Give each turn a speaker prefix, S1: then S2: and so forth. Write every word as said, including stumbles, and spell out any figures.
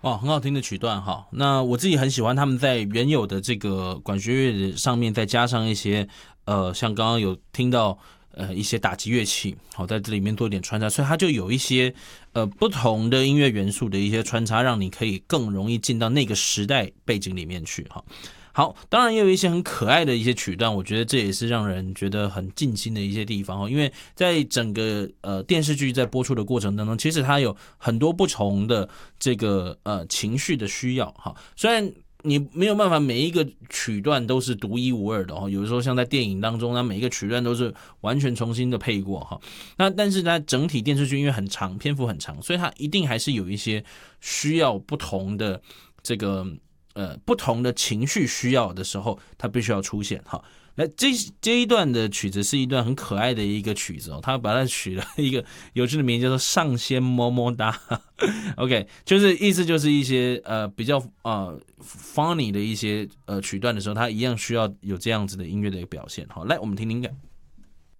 S1: 哇，很好听的曲段哈。那我自己很喜欢他们在原有的这个管弦乐上面再加上一些呃，像刚刚有听到呃一些打击乐器，好在这里面做一点穿插，所以它就有一些呃不同的音乐元素的一些穿插，让你可以更容易进到那个时代背景里面去哈。好，当然也有一些很可爱的一些曲段，我觉得这也是让人觉得很尽心的一些地方哦。因为在整个呃电视剧在播出的过程当中，其实它有很多不同的这个呃情绪的需要哈。虽然你没有办法每一个曲段都是独一无二的哦，有的时候像在电影当中，那每一个曲段都是完全重新的配过哈。那但是呢，整体电视剧因为很长，篇幅很长，所以它一定还是有一些需要不同的这个。呃，不同的情绪需要的时候，它必须要出现哈。那这这一段的曲子是一段很可爱的一个曲子哦，他把它取了一个有趣的名字，叫做“上仙么么哒”。OK， 就是意思就是一些呃比较呃 funny 的一些呃曲段的时候，它一样需要有这样子的音乐的一个表现。好，来我们听听看。